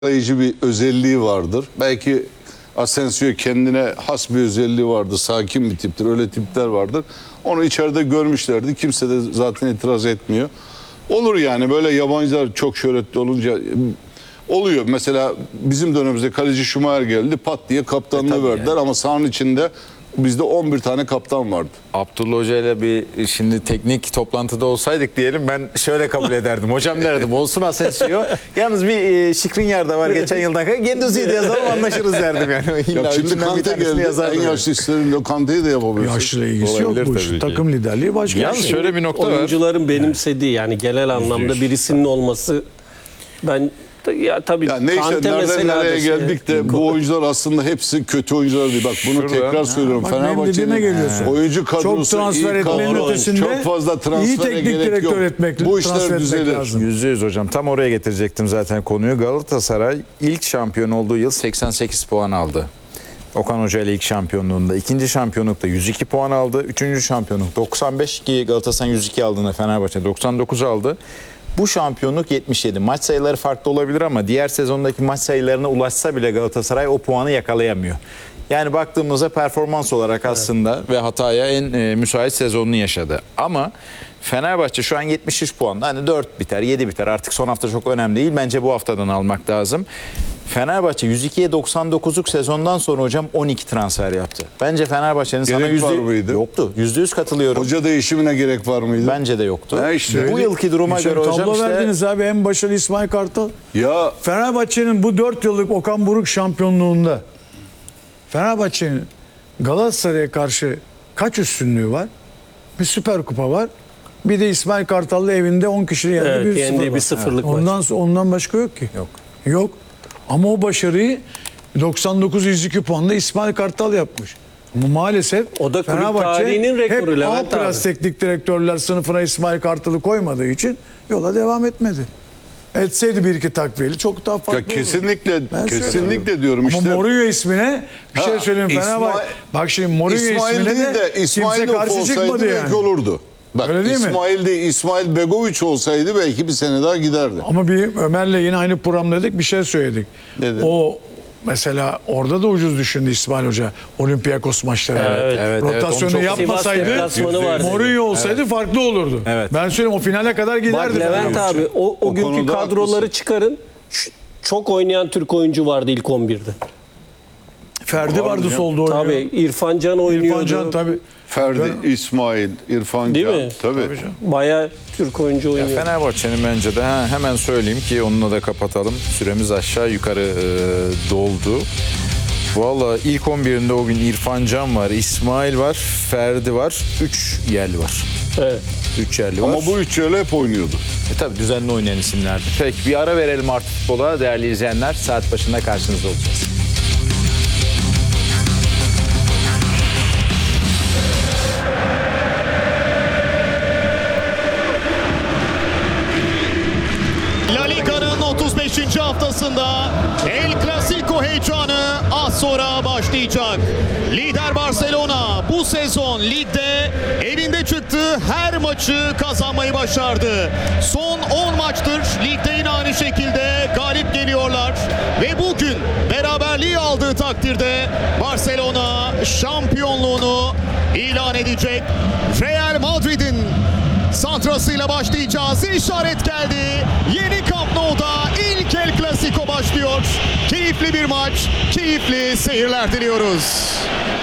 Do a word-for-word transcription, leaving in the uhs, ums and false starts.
Yakalayıcı bir özelliği vardır. Belki Asensio kendine has bir özelliği vardır. Sakin bir tiptir. Öyle tipler vardır. Onu içeride görmüşlerdi. Kimse de zaten itiraz etmiyor. Olur yani böyle yabancılar çok şöhretli olunca oluyor. Mesela bizim dönemimizde kaleci Schumacher geldi. Pat diye kaptanlığı e, verdiler yani. Ama sahanın içinde bizde on bir tane kaptan vardı. Abdullah Hoca ile bir şimdi teknik toplantıda olsaydık diyelim ben şöyle kabul ederdim. Hocam derdim olsun Asensio. Yalnız bir e, Skriniar da var geçen yıldan. Genduzi'yi de yazalım anlaşırız derdim yani. Ya şimdi Kante geldi. En yaşlı isterim Kante'yi de yapabilirsin. Yaşlıyla ilgisi yok bu iş. Takım liderliği başka. Yalnız şöyle bir nokta var. Oyuncuların benimsediği yani genel anlamda birisinin olması ben ya tabii ya neyse Kante nereden nereye şey, geldik de bu oyuncular aslında hepsi kötü oyuncular değil. Bak bunu Şurada, tekrar söylüyorum. Fenerbahçe'nin oyuncu kadrosu çok transfer iyi etmenin kadro. ötesinde Çok fazla transfere gerek yok. Etmek, bu işler düzelir. Yüzde yüz hocam. Tam oraya getirecektim zaten konuyu. Galatasaray ilk şampiyon olduğu yıl seksen sekiz puan aldı. Okan Hoca ile ilk şampiyonluğunda. İkinci şampiyonlukta yüz iki puan aldı. Üçüncü şampiyonluk doksan beş ki Galatasaray yüz iki aldığında Fenerbahçe doksan dokuz aldı. Bu şampiyonluk yetmiş yedi. Maç sayıları farklı olabilir ama diğer sezondaki maç sayılarına ulaşsa bile Galatasaray o puanı yakalayamıyor. Yani baktığımızda performans olarak aslında evet. ve hataya en e, müsait sezonunu yaşadı. Ama Fenerbahçe şu an yetmiş üç puanda. Hani dört biter, yedi biter. Artık son hafta çok önemli değil. Bence bu haftadan almak lazım. Fenerbahçe yüz ikiye doksan dokuzluk sezondan sonra hocam on iki transfer yaptı. Bence Fenerbahçe'nin sana yüzde yoktu. yüzde yüz katılıyorum. Hoca değişimine gerek var mıydı? Bence de yoktu. Işte. Bu yılki duruma Geçen göre hocam tablo işte... verdiniz abi en başarılı İsmail Kartal. Ya Fenerbahçe'nin bu dört yıllık Okan Buruk şampiyonluğunda Fenerbahçe'nin Galatasaray'a karşı kaç üstünlüğü var? Bir Süper Kupa var. Bir de İsmail Kartal'la evinde on kişinin yanında evet, bir sıfır bir sıfırlık evet. Ondan ondan başka yok ki. Yok. Yok. Ama o başarıyı doksan dokuz yüz iki puanla İsmail Kartal yapmış. Ama maalesef o da Fenerbahçe tarihinin rekoru hep Levent alt biraz teknik direktörler sınıfına İsmail Kartal'ı koymadığı için yola devam etmedi. Etseydi bir iki takviyeli çok daha farklı ya kesinlikle olurdu. kesinlikle diyorum Ama işte. Ama Mourinho ismine bir şey söyleyeyim Fenerbahçe. Bak şimdi Mourinho İsmail ismine değil de, de İsmail kimse karşı çıkmadı yani. Belki olurdu. Bak Öyle değil İsmail mi? değil İsmail Begovic olsaydı belki bir sene daha giderdi. Ama bir Ömer'le yine aynı programdaydık bir şey söyledik. Dedi? O mesela orada da ucuz düşündü İsmail Hoca Olympiakos maçları. Evet, evet, rotasyonu evet, yapmasaydı Mourinho olsaydı evet. farklı olurdu. Evet. Ben söyleyeyim o finale kadar giderdi. Bak Levent abi o, o, o günkü kadroları haklısın. Çıkarın. Çok oynayan Türk oyuncu vardı ilk on birde. Ferdi vardı canım. Solda oynuyor. Tabii İrfan Can oynuyordu. İrfan Can tabii. Ferdi, ben... İsmail, İrfan Değil Can. mi? Tabii. tabii bayağı Türk oyuncu oynuyor. Ya Fenerbahçe'nin bence de ha, hemen söyleyeyim ki onunla da kapatalım. Süremiz aşağı yukarı e, doldu. Valla ilk on birinde o gün İrfan Can var, İsmail var, Ferdi var, üç yerli var. Evet. üç yerli var. Ama bu üç yerli hep oynuyordu. E tabii düzenli oynayan isimlerdi. Peki bir ara verelim artık futbola değerli izleyenler. Saat başında karşınızda olacağız. La Liga'nın otuz beşinci haftasında El Clasico heyecanı az sonra başlayacak. Lider Barcelona bu sezon ligde evinde çıktığı her maçı kazanmayı başardı. Son on maçtır ligde yine aynı şekilde galip geliyorlar. Ve bugün beraberliği aldığı takdirde Barcelona şampiyonluğunu ilan edecek. Real Madrid'in santrasıyla başlayacağız. İşaret geldi. Yeni Camp Nou'da ilk El Clasico başlıyor. Keyifli bir maç, keyifli seyirler diliyoruz.